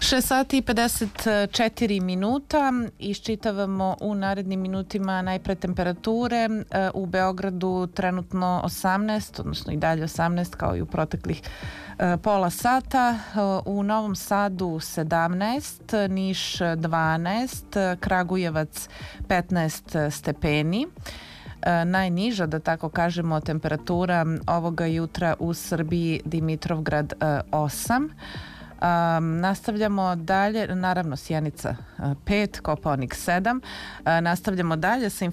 6 sati i 54 minuta. Iščitavamo u narednim minutima najpre temperature. U Beogradu trenutno 18, odnosno i dalje 18 kao i u proteklih pola sata. U Novom Sadu 17, Niš 12, Kragujevac 15 stepeni. Najniža, da tako kažemo, temperatura ovoga jutra u Srbiji Dimitrovgrad 8. Nastavljamo dalje, naravno Sjenica 5, Kopaonik 7. Nastavljamo dalje sa informacijama